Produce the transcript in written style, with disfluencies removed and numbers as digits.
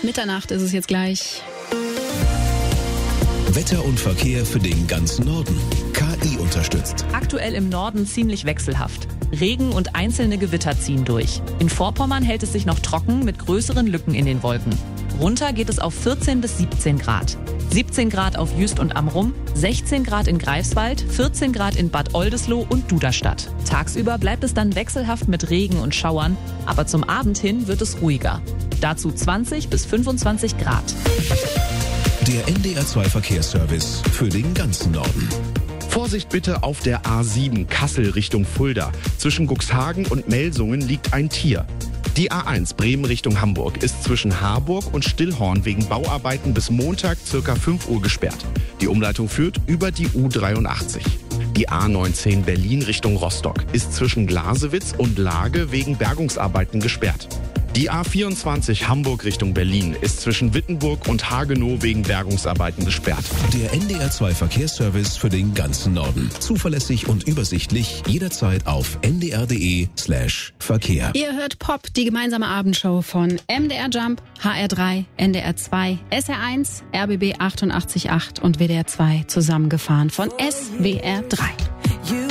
Mitternacht ist es jetzt gleich. Wetter und Verkehr für den ganzen Norden. KI unterstützt. Aktuell im Norden ziemlich wechselhaft. Regen und einzelne Gewitter ziehen durch. In Vorpommern hält es sich noch trocken mit größeren Lücken in den Wolken. Runter geht es auf 14 bis 17 Grad. 17 Grad auf Jüst und Amrum, 16 Grad in Greifswald, 14 Grad in Bad Oldesloe und Duderstadt. Tagsüber bleibt es dann wechselhaft mit Regen und Schauern, aber zum Abend hin wird es ruhiger. Dazu 20 bis 25 Grad. Der NDR2 Verkehrsservice für den ganzen Norden. Vorsicht bitte auf der A7 Kassel Richtung Fulda. Zwischen Cuxhagen und Melsungen liegt ein Tier. Die A1 Bremen Richtung Hamburg ist zwischen Harburg und Stillhorn wegen Bauarbeiten bis Montag ca. 5 Uhr gesperrt. Die Umleitung führt über die U83. Die A19 Berlin Richtung Rostock ist zwischen Glasewitz und Lage wegen Bergungsarbeiten gesperrt. Die A24 Hamburg Richtung Berlin ist zwischen Wittenburg und Hagenow wegen Bergungsarbeiten gesperrt. Der NDR2 Verkehrsservice für den ganzen Norden. Zuverlässig und übersichtlich, jederzeit auf ndr.de/Verkehr. Ihr hört Pop, die gemeinsame Abendshow von MDR Jump, HR3, NDR 2, SR1, RBB 88.8 und WDR 2 zusammengefahren von SWR 3.